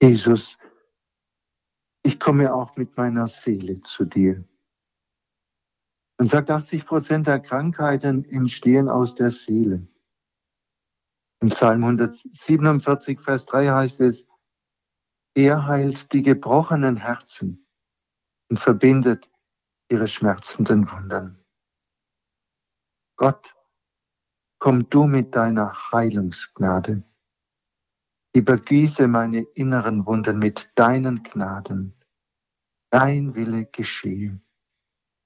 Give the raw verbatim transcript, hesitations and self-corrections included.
Jesus, ich komme auch mit meiner Seele zu dir. Man sagt, achtzig Prozent der Krankheiten entstehen aus der Seele. Im Psalm hundertsiebenundvierzig, Vers drei heißt es, er heilt die gebrochenen Herzen und verbindet ihre schmerzenden Wunden. Gott, komm du mit deiner Heilungsgnade. Übergieße meine inneren Wunden mit deinen Gnaden. Dein Wille geschehe.